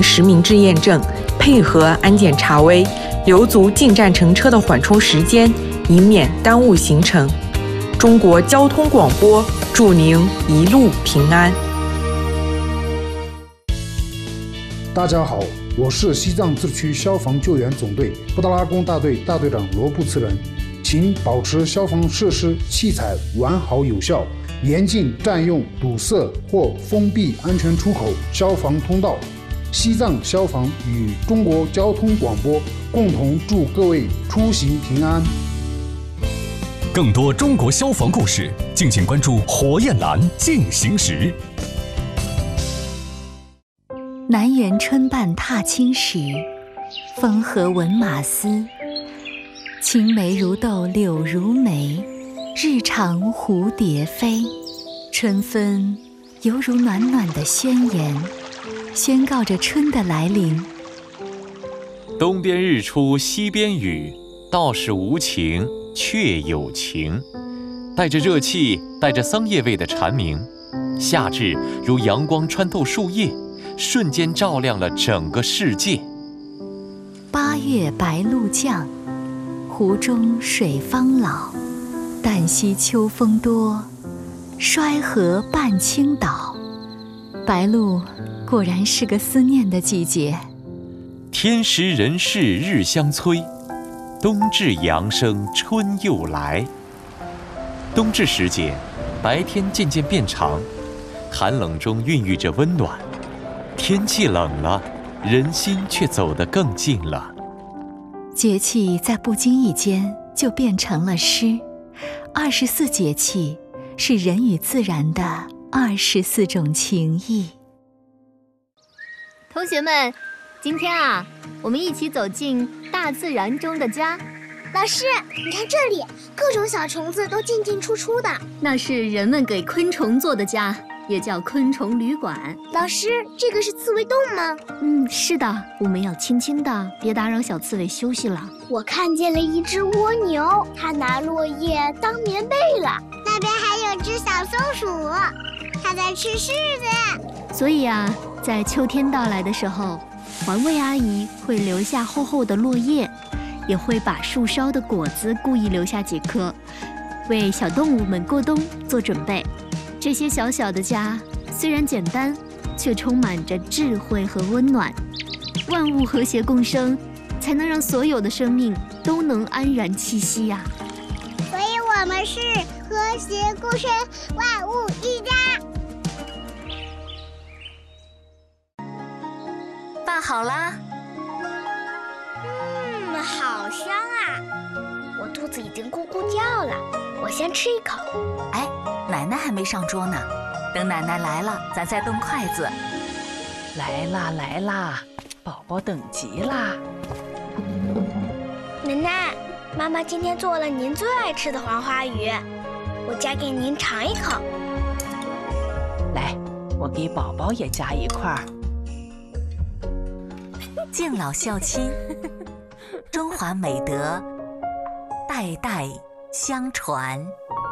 实名制验证，配合安检查微，留足进站乘车的缓冲时间，以免耽误行程。中国交通广播祝您一路平安。 大家好，我是西藏自治区消防救援总队布达拉宫大队大队长罗布次仁，请保持消防设施器材完好有效，严禁占用堵塞或封闭安全出口、消防通道。西藏消防与中国交通广播共同祝各位出行平安。 更多中国消防故事，敬请关注火焰蓝进行时。 南园春半踏青时，风和闻马嘶。青梅如豆柳如眉，日长蝴蝶飞。春分犹如暖暖的宣言，宣告着春的来临。 东边日出西边雨，道是无晴却有晴。带着热气，带着桑叶味的蝉鸣，夏至如阳光穿透树叶，瞬间照亮了整个世界。 八月白露降，湖中水方老。旦夕秋风多，衰河半倾倒。白露果然是个思念的季节。 天时人事日相催，冬至阳生春又来。冬至时节，白天渐渐变长，寒冷中孕育着温暖。天气冷了，人心却走得更近了。 节气在不经意间就变成了诗。24节气是人与自然的24种情谊。 同学们，今天我们一起走进大自然中的家。 老师，你看这里，各种小虫子都进进出出的。 那是人们给昆虫做的家，也叫昆虫旅馆。 老师，这个是刺猬洞吗？ 是的，我们要轻轻的，别打扰小刺猬休息了。 我看见了一只蜗牛，它拿落叶当棉被了。那边还有只小松鼠，它在吃柿子。 所以在秋天到来的时候，环卫阿姨会留下厚厚的落叶，也会把树梢的果子故意留下几颗，为小动物们过冬做准备。这些小小的家虽然简单，却充满着智慧和温暖。万物和谐共生，才能让所有的生命都能安然栖息呀。 所以我们是和谐共生，万物一家。 拌好啦。 好香啊！我肚子已经咕咕叫了，我先吃一口。 哎，奶奶还没上桌呢，等奶奶来了，咱再动筷子。 来啦来啦，宝宝等急啦！ 奶奶，妈妈今天做了您最爱吃的黄花鱼，我夹给您尝一口。 来，我给宝宝也夹一块儿。 敬老孝亲，中华美德代代相传。